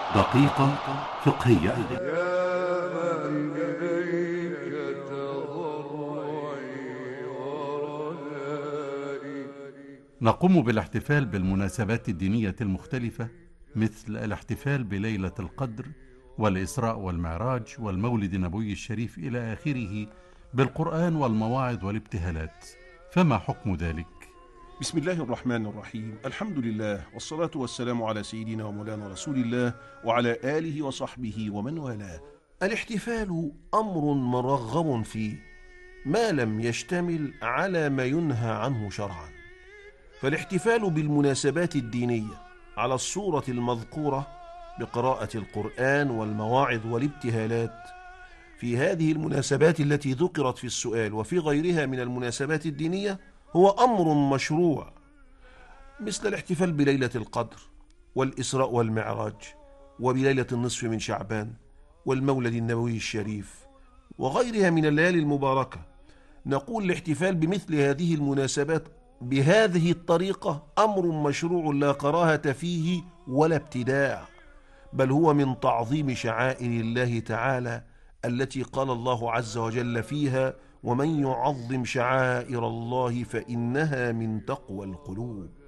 دقيقة فقهية. يا من إليك تضرعي ورجائي. نقوم بالاحتفال بالمناسبات الدينية المختلفة، مثل الاحتفال بليلة القدر والإسراء والمعراج والمولد النبوي الشريف إلى آخره، بالقرآن والمواعظ والابتهالات. فما حكم ذلك؟ بسم الله الرحمن الرحيم. الحمد لله والصلاة والسلام على سيدنا ومولانا رسول الله وعلى آله وصحبه ومن والاه. الاحتفال أمر مرغب فيه ما لم يشتمل على ما ينهى عنه شرعا. فالاحتفال بالمناسبات الدينية على الصورة المذكورة بقراءة القرآن والمواعظ والابتهالات في هذه المناسبات التي ذكرت في السؤال وفي غيرها من المناسبات الدينية هو أمر مشروع، مثل الاحتفال بليلة القدر والإسراء والمعراج وبليلة النصف من شعبان والمولد النبوي الشريف وغيرها من الليالي المباركة. نقول الاحتفال بمثل هذه المناسبات بهذه الطريقة أمر مشروع لا كراهة فيه ولا ابتداع، بل هو من تعظيم شعائر الله تعالى التي قال الله عز وجل فيها: ومن يعظم شعائر الله فإنها من تقوى القلوب.